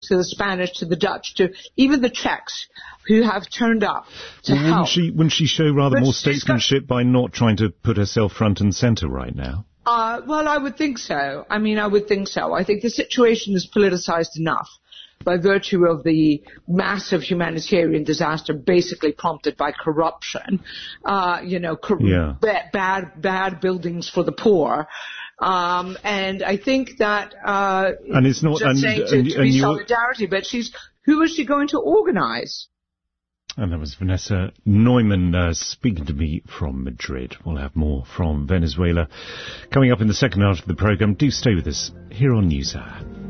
to the Spanish, to the Dutch, to even the Czechs who have turned up to help. Wouldn't she show rather more statesmanship by not trying to put herself front and centre right now? Well, I would think so. I would think so. I think the situation is politicized enough by virtue of the massive humanitarian disaster basically prompted by corruption, bad buildings for the poor. And I think that, and it's not, to be solidarity, but who is she going to organize? And that was Vanessa Neumann speaking to me from Madrid. We'll have more from Venezuela coming up in the second half of the programme. Do stay with us here on NewsHour.